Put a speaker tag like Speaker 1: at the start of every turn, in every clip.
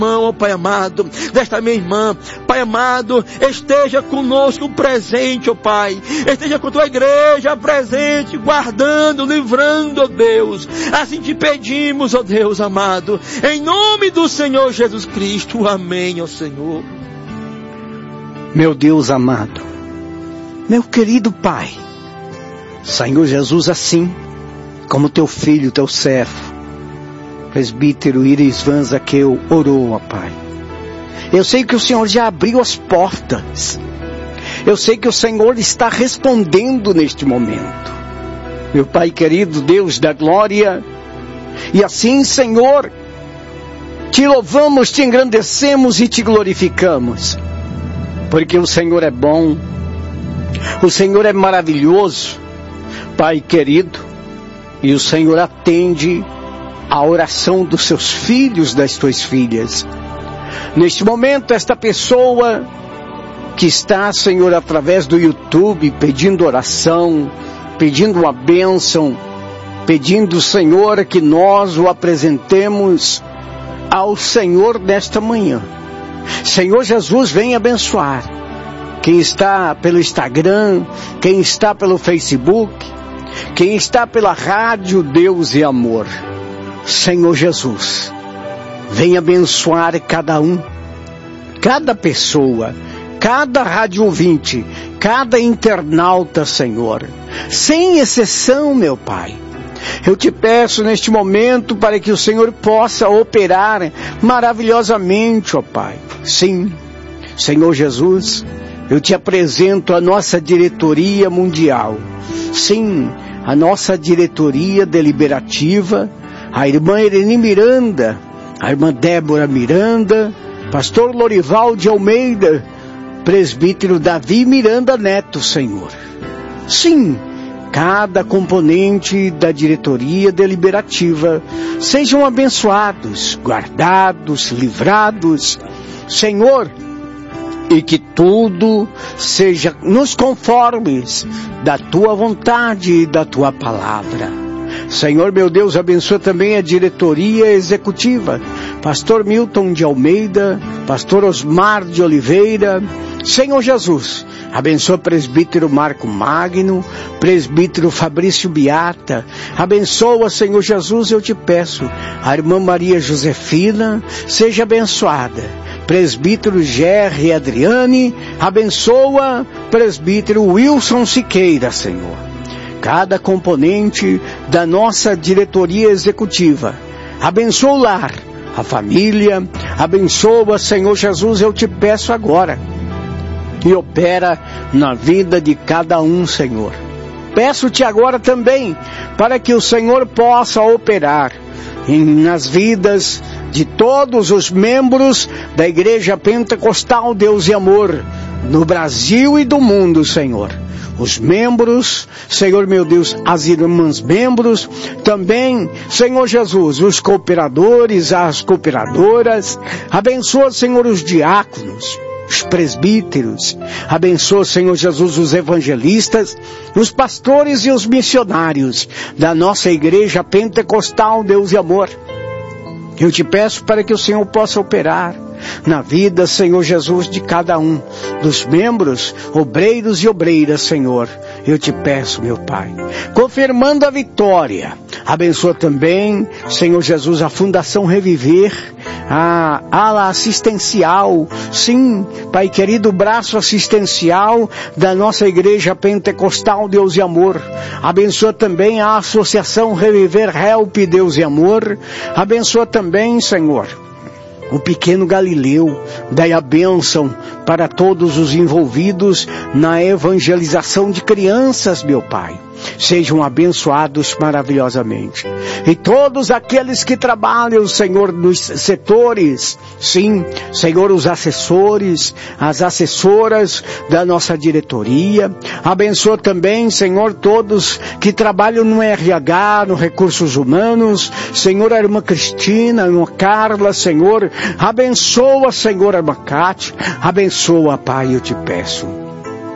Speaker 1: irmão, ó Pai amado, desta minha irmã, Pai amado, esteja conosco presente, ó Pai, esteja com tua igreja presente, guardando, livrando, ó Deus, assim te pedimos, ó Deus amado, em nome do Senhor Jesus Cristo, amém, ó Senhor.
Speaker 2: Meu Deus amado, meu querido Pai, Senhor Jesus, assim como teu filho, teu servo, presbítero Iris Van Zaqueu orou, ó Pai. Eu sei que o Senhor já abriu as portas. Eu sei que o Senhor está respondendo neste momento. Meu Pai querido, Deus da glória, e assim, Senhor, te louvamos, te engrandecemos e te glorificamos, porque o Senhor é bom, o Senhor é maravilhoso, Pai querido, e o Senhor atende a oração dos seus filhos, das tuas filhas. Neste momento, esta pessoa que está, Senhor, através do YouTube, pedindo oração, pedindo uma bênção, pedindo, Senhor, que nós o apresentemos ao Senhor nesta manhã. Senhor Jesus, vem abençoar quem está pelo Instagram, quem está pelo Facebook, quem está pela rádio Deus e Amor. Senhor Jesus, vem abençoar cada um, cada pessoa, cada rádio ouvinte, cada internauta, Senhor, sem exceção, meu Pai. Eu te peço neste momento para que o Senhor possa operar maravilhosamente, ó Pai. Sim, Senhor Jesus, eu te apresento a nossa diretoria mundial. Sim, a nossa diretoria deliberativa, a irmã Irene Miranda, a irmã Débora Miranda, pastor Lorival de Almeida, presbítero Davi Miranda Neto, Senhor. Sim, cada componente da diretoria deliberativa sejam abençoados, guardados, livrados, Senhor, e que tudo seja nos conformes da tua vontade e da tua palavra. Senhor, meu Deus, abençoa também a diretoria executiva, pastor Milton de Almeida, pastor Osmar de Oliveira. Senhor Jesus, abençoa o presbítero Marco Magno, presbítero Fabrício Beata. Abençoa, Senhor Jesus, eu te peço, a irmã Maria Josefina, seja abençoada. Presbítero Gerry Adriane, abençoa, presbítero Wilson Siqueira, Senhor. Cada componente da nossa diretoria executiva, abençoa o lar, a família, abençoa, Senhor Jesus, eu te peço agora, e opera na vida de cada um, Senhor. Peço-te agora também, para que o Senhor possa operar nas vidas de todos os membros da Igreja Pentecostal Deus e Amor, no Brasil e do mundo, Senhor. Os membros, Senhor meu Deus, as irmãs membros, também, Senhor Jesus, os cooperadores, as cooperadoras, abençoa, Senhor, os diáconos, os presbíteros, abençoa, Senhor Jesus, os evangelistas, os pastores e os missionários da nossa Igreja Pentecostal Deus e Amor. Eu te peço para que o Senhor possa operar na vida, Senhor Jesus, de cada um dos membros, obreiros e obreiras, Senhor. Eu te peço, meu Pai, confirmando a vitória. Abençoa também, Senhor Jesus, a Fundação Reviver, a ala assistencial, sim, Pai querido, o braço assistencial da nossa Igreja Pentecostal Deus e Amor. Abençoa também a Associação Reviver Help Deus e Amor. Abençoa também, Senhor, o pequeno Galileu, dai a bênção para todos os envolvidos na evangelização de crianças, meu Pai. Sejam abençoados maravilhosamente. E todos aqueles que trabalham, Senhor, nos setores, sim, Senhor, os assessores, as assessoras da nossa diretoria. Abençoa também, Senhor, todos que trabalham no RH, no Recursos Humanos. Senhor, a irmã Cristina, a irmã Carla, Senhor. Abençoa, Senhor, a irmã Cátia. Abençoa, Pai, eu te peço.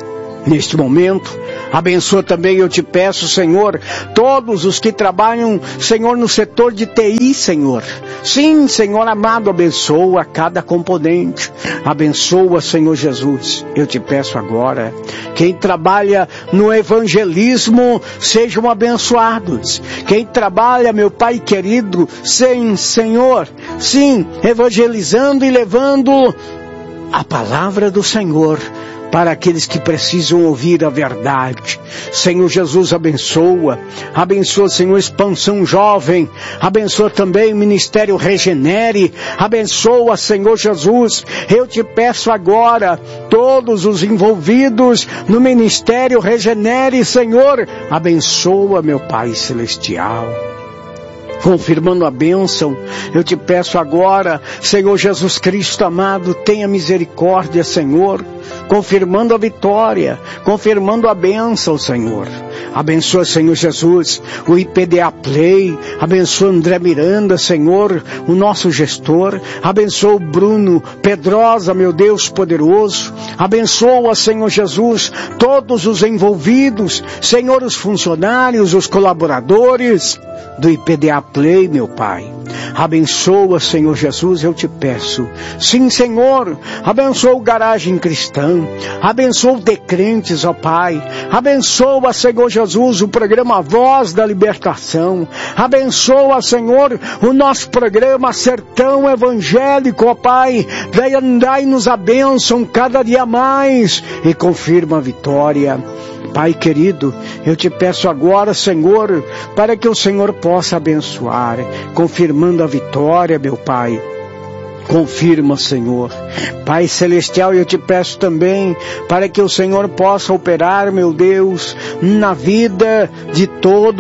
Speaker 2: Neste momento, abençoa também, eu te peço, Senhor, todos os que trabalham, Senhor, no setor de TI, Senhor. Sim, Senhor amado, abençoa cada componente. Abençoa, Senhor Jesus. Eu te peço agora, quem trabalha no evangelismo, sejam abençoados. Quem trabalha, meu Pai querido, sim, Senhor, sim, evangelizando e levando a palavra do Senhor para aqueles que precisam ouvir a verdade. Senhor Jesus, abençoa, Senhor, Expansão Jovem, abençoa também o Ministério Regenere, abençoa, Senhor Jesus, eu te peço agora, todos os envolvidos no Ministério Regenere, Senhor, abençoa, meu Pai Celestial. Confirmando a bênção, eu te peço agora, Senhor Jesus Cristo amado, tenha misericórdia, Senhor, confirmando a vitória, confirmando a bênção, Senhor. Abençoa, Senhor Jesus, o IPDA Play, abençoa André Miranda, Senhor, o nosso gestor, abençoa o Bruno Pedrosa, meu Deus poderoso, abençoa, Senhor Jesus, todos os envolvidos, Senhor, os funcionários, os colaboradores do IPDA Play, meu Pai. Abençoa, Senhor Jesus, eu te peço. Sim, Senhor, abençoa o Garagem Cristã, abençoa o Decrentes, ó Pai. Abençoa, Senhor Jesus, o programa Voz da Libertação. Abençoa, Senhor, o nosso programa Sertão Evangélico, ó Pai. Dai-nos a bênção cada dia mais e confirma a vitória. Pai querido, eu te peço agora, Senhor, para que o Senhor possa abençoar, confirmando a vitória, meu Pai. Confirma, Senhor. Pai Celestial, eu te peço também para que o Senhor possa operar, meu Deus, na vida de todo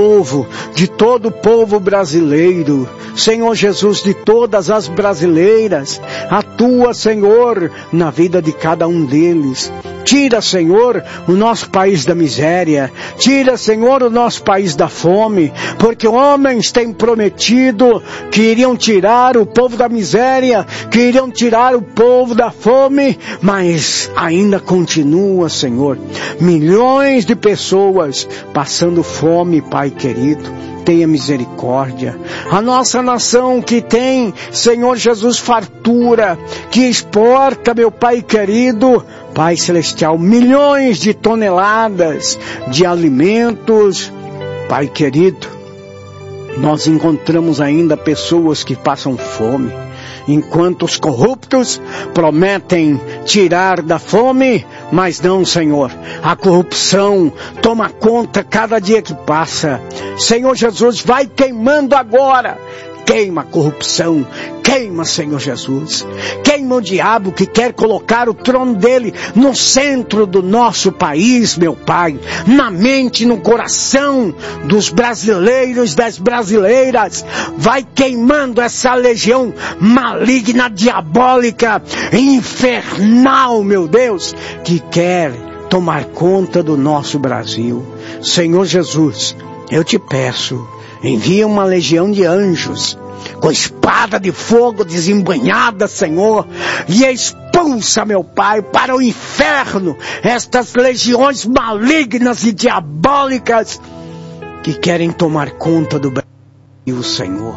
Speaker 2: o povo brasileiro. Senhor Jesus, de todas as brasileiras, atua, Senhor, na vida de cada um deles. Tira, Senhor, o nosso país da miséria. Tira, Senhor, o nosso país da fome. Porque homens têm prometido que iriam tirar o povo da miséria, que iriam tirar o povo da fome, mas ainda continua, Senhor, milhões de pessoas passando fome, Pai querido. Tenha misericórdia. A nossa nação que tem, Senhor Jesus, fartura, que exporta, meu Pai querido, Pai Celestial, milhões de toneladas de alimentos, Pai querido, nós encontramos ainda pessoas que passam fome, enquanto os corruptos prometem tirar da fome, mas não, Senhor, a corrupção toma conta cada dia que passa. Senhor Jesus, vai queimando agora. Queima a corrupção, queima, Senhor Jesus, queima o diabo que quer colocar o trono dele no centro do nosso país, meu Pai, na mente, no coração dos brasileiros, das brasileiras. Vai queimando essa legião maligna, diabólica, infernal, meu Deus, que quer tomar conta do nosso Brasil. Senhor Jesus, eu te peço, envia uma legião de anjos, com espada de fogo desembanhada, Senhor, e expulsa, meu Pai, para o inferno, estas legiões malignas e diabólicas, que querem tomar conta do Brasil, Senhor.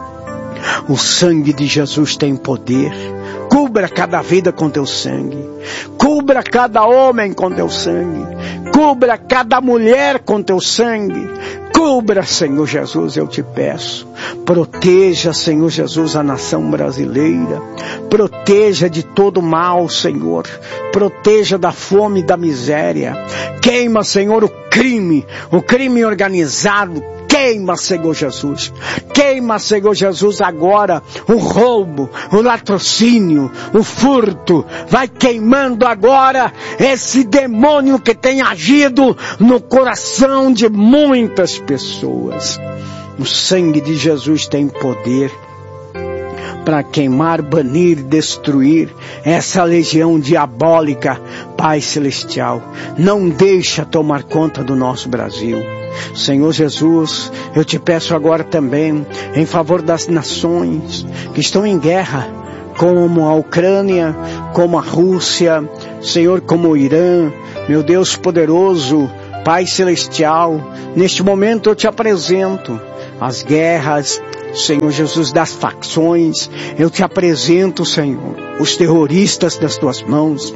Speaker 2: O sangue de Jesus tem poder. Cubra cada vida com teu sangue. Cubra cada homem com teu sangue. Cubra cada mulher com teu sangue. Cubra, Senhor Jesus, eu te peço. Proteja, Senhor Jesus, a nação brasileira. Proteja de todo mal, Senhor. Proteja da fome e da miséria. Queima, Senhor, o crime organizado. Queima, Senhor Jesus. Queima, Senhor Jesus, agora o roubo, o latrocínio, o furto. Vai queimando agora esse demônio que tem agido no coração de muitas pessoas. O sangue de Jesus tem poder para queimar, banir, destruir essa legião diabólica. Pai Celestial, não deixa tomar conta do nosso Brasil. Senhor Jesus, eu te peço agora também, em favor das nações que estão em guerra, como a Ucrânia, como a Rússia, Senhor, como o Irã, Meu Deus poderoso, Pai celestial, neste momento eu te apresento as guerras, Senhor Jesus, das facções. Eu te apresento, Senhor, os terroristas das tuas mãos.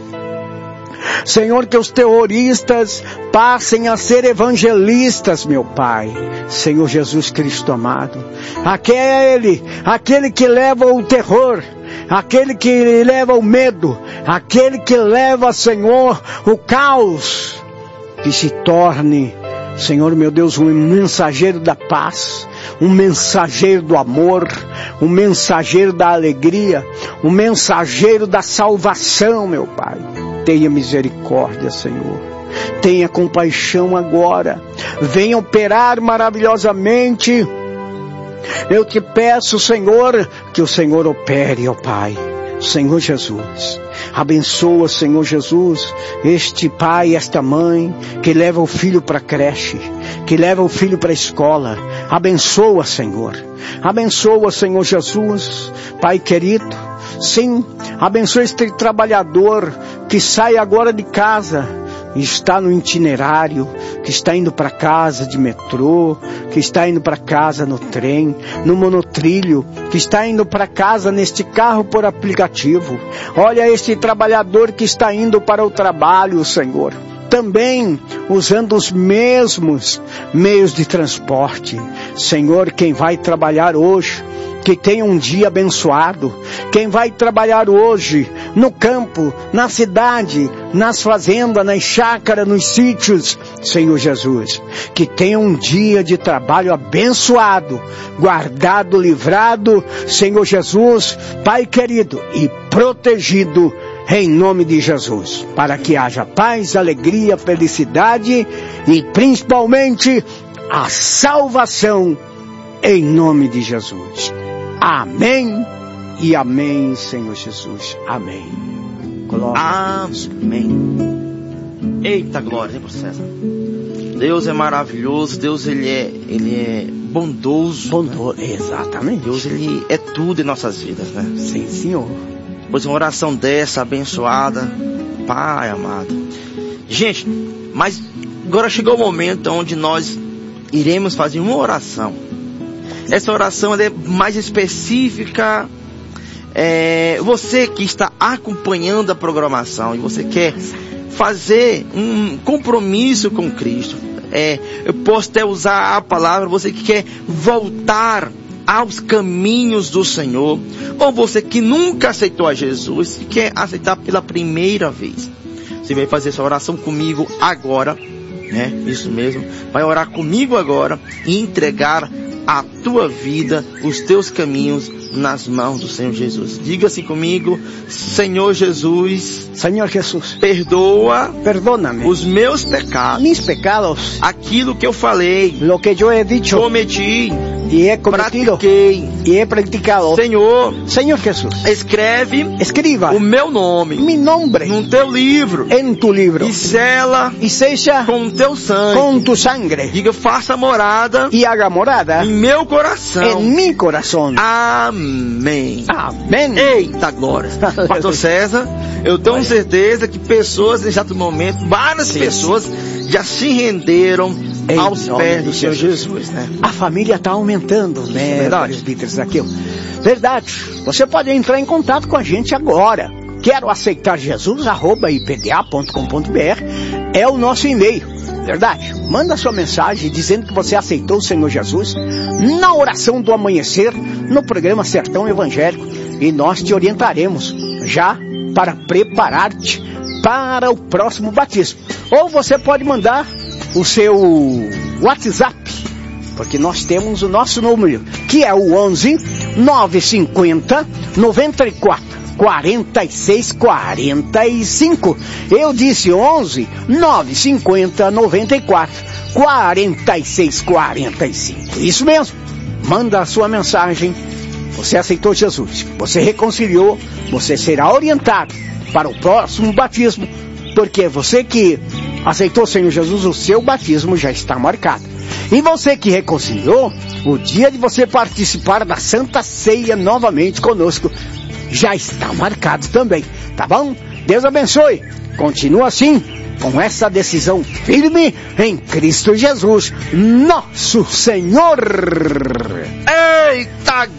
Speaker 2: Senhor, que os terroristas passem a ser evangelistas, meu Pai. Senhor Jesus Cristo amado, aquele que leva o terror, aquele que leva o medo, aquele que leva, Senhor, o caos, que se torne, Senhor meu Deus, um mensageiro da paz, um mensageiro do amor, um mensageiro da alegria, um mensageiro da salvação, meu Pai. Tenha misericórdia, Senhor. Tenha compaixão agora. Venha operar maravilhosamente. Eu te peço, Senhor, que o Senhor opere, ó Pai. Senhor Jesus, abençoa, Senhor Jesus, este pai, esta mãe, que leva o filho para a creche, que leva o filho para a escola. Abençoa, Senhor. Abençoa, Senhor Jesus, Pai querido. Sim, abençoa este trabalhador que sai agora de casa, está no itinerário, que está indo para casa de metrô, que está indo para casa no trem, no monotrilho, que está indo para casa neste carro por aplicativo. Olha este trabalhador que está indo para o trabalho, Senhor, também usando os mesmos meios de transporte. Senhor, quem vai trabalhar hoje, que tenha um dia abençoado. Quem vai trabalhar hoje no campo, na cidade, nas fazendas, nas chácaras, nos sítios, Senhor Jesus, que tenha um dia de trabalho abençoado, guardado, livrado, Senhor Jesus, Pai querido, e protegido em nome de Jesus, para que haja paz, alegria, felicidade e principalmente a salvação em nome de Jesus. Amém e amém, Senhor Jesus. Amém.
Speaker 1: Glória a Deus. Amém. Eita glória, hein, César? Deus é maravilhoso. Deus, ele é bondoso.
Speaker 2: Bondoso, né? Exatamente.
Speaker 1: Deus, ele é tudo em nossas vidas, né?
Speaker 2: Sim, Senhor.
Speaker 1: Pois uma oração dessa, abençoada, Pai amado. Gente, mas agora chegou o momento onde nós iremos fazer uma oração. Essa oração é mais específica. Você que está acompanhando a programação e você quer fazer um compromisso com Cristo, eu posso até usar a palavra, você que quer voltar aos caminhos do Senhor, ou você que nunca aceitou a Jesus e quer aceitar pela primeira vez, você vai fazer essa oração comigo agora, né? Isso mesmo, vai orar comigo agora e entregar a tua vida, os teus caminhos nas mãos do Senhor Jesus. Diga assim comigo: Senhor Jesus,
Speaker 2: Senhor Jesus,
Speaker 1: perdona-me os meus pecados,
Speaker 2: mis pecados,
Speaker 1: aquilo que eu falei,
Speaker 2: lo que yo he dicho,
Speaker 1: cometi
Speaker 2: e he cometido,
Speaker 1: pratiquei,
Speaker 2: e he practicado.
Speaker 1: Senhor
Speaker 2: Jesus,
Speaker 1: escreva o meu nome,
Speaker 2: mi nombre,
Speaker 1: no teu livro,
Speaker 2: en tu libro,
Speaker 1: e sela
Speaker 2: com
Speaker 1: teu sangue,
Speaker 2: con tu sangre.
Speaker 1: Diga: faça morada,
Speaker 2: e haga morada
Speaker 1: em meu coração,
Speaker 2: en mi corazón.
Speaker 1: Amém.
Speaker 2: Amém.
Speaker 1: Eita glória. Pastor César, eu tenho certeza que pessoas nesse exato momento, várias pessoas já se renderam aos pés do Senhor Jesus, né?
Speaker 2: A família está aumentando, né?
Speaker 1: Verdade.
Speaker 2: Verdade. Você pode entrar em contato com a gente agora. Quero aceitar Jesus, @ipda.com.br é o nosso e-mail. Verdade. Manda sua mensagem dizendo que você aceitou o Senhor Jesus na oração do amanhecer, no programa Sertão Evangélico, e nós te orientaremos já para preparar-te para o próximo batismo. Ou você pode mandar o seu WhatsApp, porque nós temos o nosso número, que é o 11 950 94 46 45. Eu disse 11 950 94 46 45. Isso mesmo. Manda a sua mensagem. Você aceitou Jesus, você reconciliou, você será orientado para o próximo batismo, porque você que aceitou o Senhor Jesus, o seu batismo já está marcado. E você que reconciliou, o dia de você participar da Santa Ceia novamente conosco já está marcado também, tá bom? Deus abençoe. Continua assim com essa decisão firme em Cristo Jesus, nosso Senhor.
Speaker 1: Eita